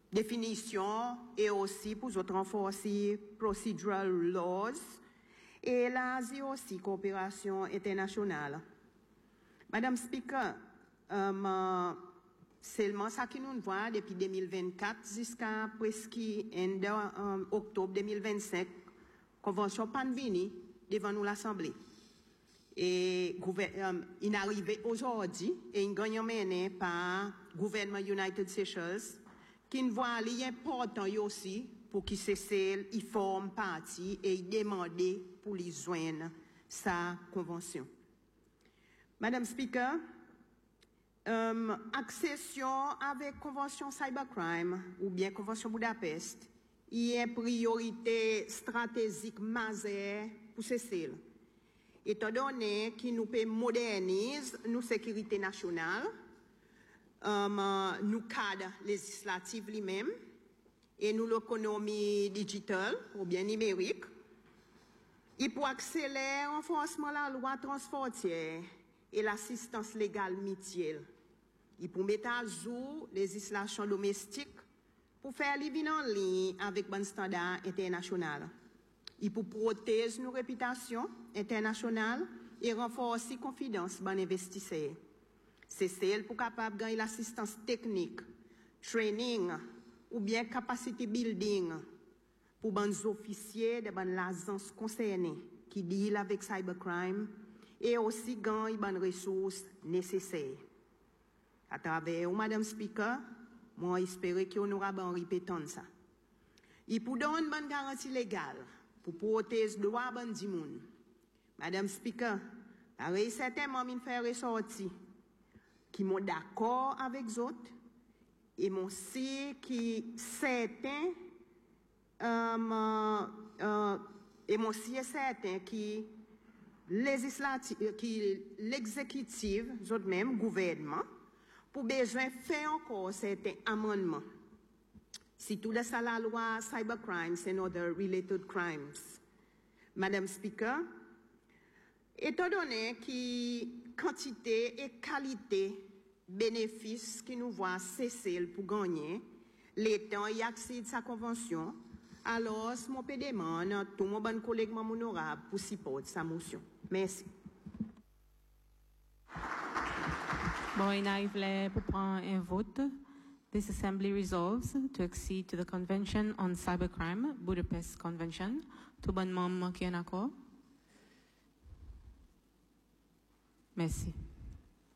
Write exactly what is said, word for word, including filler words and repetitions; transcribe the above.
définition et aussi pour renforcer procedural laws et l'Asie aussi coopération internationale. Madame Speaker, um, seulement ça qui nous voit depuis deux mille vingt-quatre jusqu'à presque en um, octobre deux mille vingt-cinq, convention Panvini devant nous l'Assemblée. Et um, il est arrivé aujourd'hui et il gagne mené par le gouvernement United Seychelles qui nous voit important aussi pour qu'il cesse, il forme partie et il demande pour les joindre sa convention. Madame Speaker, um, accession avec convention cybercrime ou bien convention Budapest, il y a une priorité stratégique majeure pour cesser. Étant donné qu'il nous peut moderniser nos sécurités nationales, um, nous cadre législatif lui-même et nous l'économie digitale ou bien numérique, il peut accélérer le renforcement de la loi transfrontière et l'assistance légale mutuelle. Il peut mettre à jour les législations domestiques pour faire les vignes en ligne avec un standard international. Il peut protéger nos réputations internationales et renforcer la confiance dans les investisseurs. C'est celle pour capable de gagner l'assistance technique, training ou bien capacity building pour les officiers de l'agence concernée qui deal avec cybercrime et aussi gagner les ressources nécessaires. À travers Madame Speaker, moi j'espère qu'on aura bien répété ça. Il peut donner une bonne garantie légale pour protéger le droit de monde. Madame Speaker, pareil certainement me faire ressortir qui sont d'accord avec les autres et mon si qui certains euh, euh, et mon si est certain qui législatif qui l'exécutif autres même gouvernement pour besoin faire encore certains amendements. Si tout ça la loi cybercrimes and other related crimes. Madame Speaker, étant donné que quantité et qualité bénéfices qui nous voient cesser pour gagner, l'État y accède sa convention, alors mon peut demander tout mon bon collègue honorable pour supporter sa motion. Merci. Bon, il arrive là pour prendre un vote. This assembly resolves to accede to the Convention on Cybercrime, Budapest Convention. Tout bon membre qui est en accord. Merci.